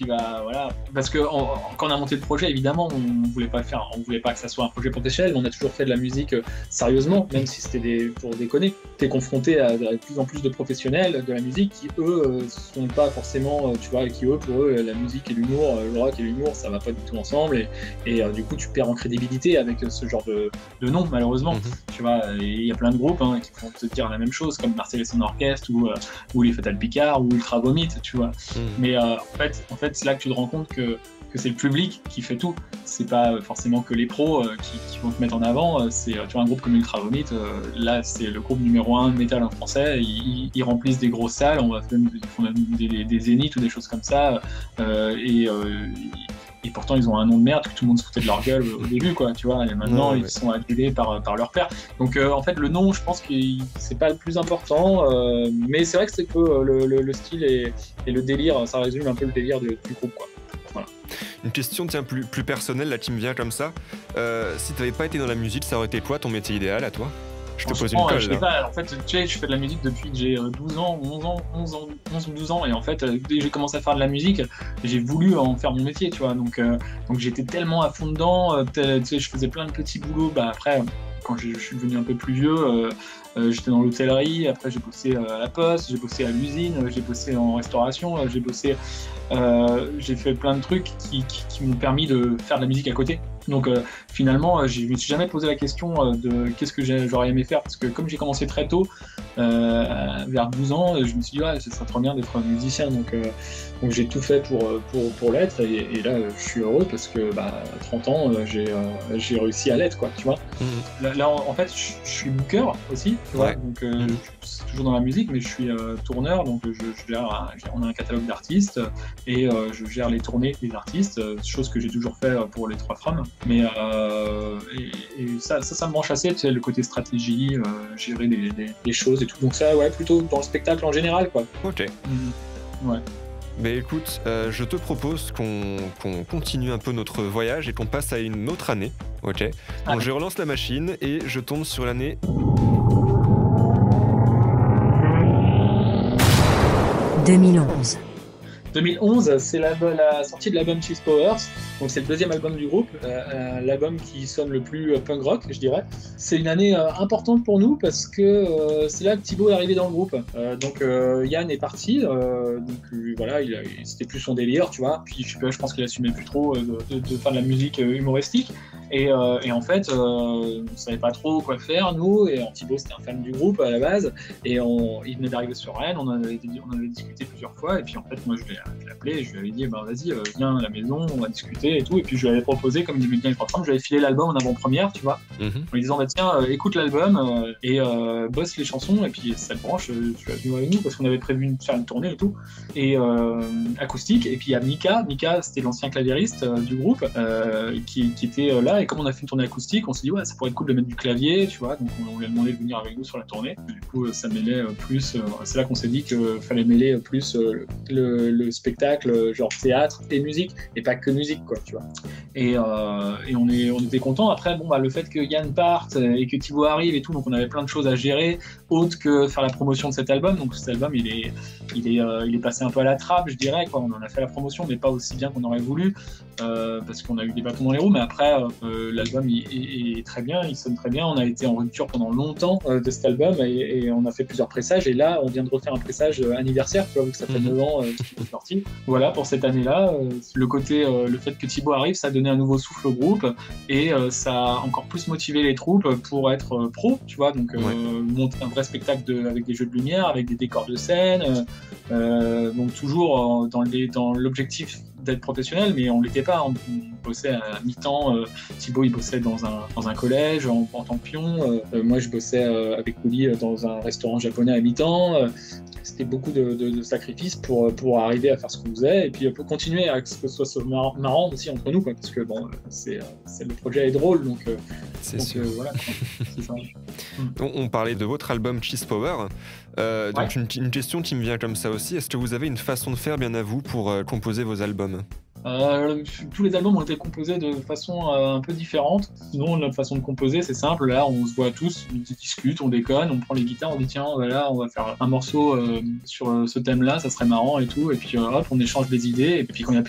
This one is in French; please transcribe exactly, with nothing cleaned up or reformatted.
qui va, voilà, parce que en, en, quand on a monté le projet, évidemment, on voulait pas faire, on voulait pas que ça soit un projet professionnel, mais on a toujours fait de la musique euh, sérieusement, même si c'était des, pour déconner. T'es confronté à, à de plus en plus de professionnels de la musique qui eux euh, sont pas forcément, euh, tu vois, qui eux pour eux la musique et l'humour, euh, le rock et l'humour, ça va pas du tout ensemble, et, et euh, du coup tu perds en crédibilité avec ce genre de, de nom, malheureusement. Mm-hmm. Tu vois, il y a plein de groupes hein, qui vont te dire la même chose, comme Marcel et son orchestre ou, euh, ou les Fatal Picard ou Ultra Vomit, tu vois. Mm. Mais euh, en fait, en fait, c'est là que tu te rends compte que que c'est le public qui fait tout. C'est pas forcément que les pros euh, qui, qui vont te mettre en avant. C'est, tu vois, un groupe comme Ultra Vomit, euh, là, c'est le groupe numéro un de métal en français. Ils, ils remplissent des grosses salles, on va faire des, des, des zéniths ou des choses comme ça. Euh, et, euh, et pourtant, ils ont un nom de merde que tout le monde se foutait de leur gueule au début, quoi, tu vois. Et maintenant, ouais, ils ouais. sont adulés par, par leur père. Donc, euh, en fait, le nom, je pense que c'est pas le plus important. Euh, mais c'est vrai que c'est que euh, le, le, le style et, et le délire, ça résume un peu le délire du, du groupe, quoi. Voilà. Une question tiens, plus, plus personnelle, là, qui me vient comme ça. Euh, si tu n'avais pas été dans la musique, ça aurait été quoi ton métier idéal à toi ? Je te pose une colle. Je sais pas, en fait, tu sais, je fais de la musique depuis que j'ai douze ans, onze ans, onze ans, onze ou douze ans, et en fait, dès que j'ai commencé à faire de la musique, j'ai voulu en faire mon métier, tu vois. Donc, euh, donc j'étais tellement à fond dedans, tu sais, je faisais plein de petits boulots. Bah après, quand je suis devenu un peu plus vieux, euh, euh, j'étais dans l'hôtellerie, après j'ai bossé à la poste, j'ai bossé à l'usine, j'ai bossé en restauration, j'ai bossé, euh, j'ai fait plein de trucs qui, qui, qui m'ont permis de faire de la musique à côté. Donc euh, finalement, je me suis jamais posé la question de qu'est-ce que j'aurais aimé faire, parce que comme j'ai commencé très tôt, euh, vers douze ans, je me suis dit ouais, ce serait trop bien d'être musicien, donc, euh, donc j'ai tout fait pour, pour, pour l'être, et, et là je suis heureux parce que bah, à trente ans, j'ai, euh, j'ai réussi à l'être, quoi, tu vois. Mmh. Là, là en, en fait, je, je suis booker aussi, tu vois, ouais. donc euh, mmh. je suis toujours dans la musique, mais je suis euh, tourneur, donc je, je gère, on a un catalogue d'artistes, et euh, je gère les tournées des artistes, chose que j'ai toujours fait pour les Trois Frames. Mais euh, et, et ça, ça, ça me branche assez, tu sais, le côté stratégie, euh, gérer des, des, des choses et tout. Donc ça, ouais, plutôt dans le spectacle en général, quoi. Ok. Mmh. Ouais. Mais écoute, euh, je te propose qu'on, qu'on continue un peu notre voyage et qu'on passe à une autre année. Ok. Ah, donc je relance la machine et je tombe sur l'année deux mille onze. deux mille onze, c'est la, la sortie de l'album Cheese Powers, donc c'est le deuxième album du groupe, euh, l'album qui sonne le plus punk rock, je dirais. C'est une année euh, importante pour nous parce que euh, c'est là que Thibaut est arrivé dans le groupe. Euh, donc euh, Yann est parti, euh, donc euh, voilà, il a, c'était plus son délire, tu vois. Puis je, je pense qu'il assumait plus trop de, de, de faire de la musique humoristique. Et, euh, et en fait, euh, on ne savait pas trop quoi faire, nous, et Thibaut c'était un fan du groupe à la base, et on, il venait d'arriver sur Rennes, on avait, on avait discuté plusieurs fois, et puis en fait, moi je l'ai, je l'ai appelé, je lui avais dit, bah, vas-y, euh, viens à la maison, on va discuter et tout, et puis je lui avais proposé, comme il aimait bien les trois femmes, je lui avais filé l'album en avant-première, tu vois, mm-hmm. en lui disant, bah tiens, euh, écoute l'album, euh, et euh, bosse les chansons, et puis ça te branche, euh, tu vas venir avec nous, parce qu'on avait prévu de faire une tournée et tout, et euh, acoustique, et puis il y a Mika, Mika c'était l'ancien claviériste euh, du groupe, euh, qui, qui était euh, là, et comme on a fait une tournée acoustique, on s'est dit ouais ça pourrait être cool de mettre du clavier, tu vois, donc on, on lui a demandé de venir avec nous sur la tournée. Du coup ça mêlait plus, euh, c'est là qu'on s'est dit qu'il fallait mêler plus euh, le, le spectacle genre théâtre et musique, et pas que musique, quoi, tu vois. Et, euh, et on, est, on était contents. Après bon bah le fait que Yann parte et que Thibaut arrive et tout, donc on avait plein de choses à gérer autre que faire la promotion de cet album. Donc cet album il est, il est, euh, il est passé un peu à la trappe, je dirais, quoi. On en a fait la promotion mais pas aussi bien qu'on aurait voulu, euh, parce qu'on a eu des bâtons dans les roues, mais après euh, l'album il est, est très bien, il sonne très bien. On a été en rupture pendant longtemps euh, de cet album, et, et on a fait plusieurs pressages, et là on vient de refaire un pressage euh, anniversaire, tu vois, vu que ça fait neuf ans euh, qu'il est sorti. Voilà, pour cette année-là, euh, le côté, euh, le fait que Thibaut arrive, ça a donné un nouveau souffle au groupe, et euh, ça a encore plus motivé les troupes pour être euh, pro, tu vois, donc euh, ouais. monter un vrai spectacle de, avec des jeux de lumière, avec des décors de scène, euh, euh, donc toujours euh, dans, les, dans l'objectif d'être professionnel, mais on l'était pas, on, on bossait à mi-temps, euh, Thibaut il bossait dans un, dans un collège en, en tant que pion, euh, moi je bossais euh, avec Willy dans un restaurant japonais à mi-temps, euh, c'était beaucoup de, de, de sacrifices pour, pour arriver à faire ce qu'on faisait, et puis pour continuer à ce que ce soit marrant, marrant aussi entre nous, quoi, parce que bon, c'est, c'est, le projet est drôle, donc, c'est donc sûr. Euh, voilà, c'est ça. on, on parlait de votre album Cheese Power, euh, donc ouais. une, une question qui me vient comme ça aussi, est-ce que vous avez une façon de faire bien à vous pour euh, composer vos albums ? Euh, tous les albums ont été composés de façon euh, un peu différente. Sinon, notre façon de composer, c'est simple. Là, on se voit tous, on discute, on déconne, on prend les guitares, on dit tiens, voilà, on va faire un morceau euh, sur ce thème-là, ça serait marrant et tout. Et puis euh, hop, on échange des idées. Et puis quand il y a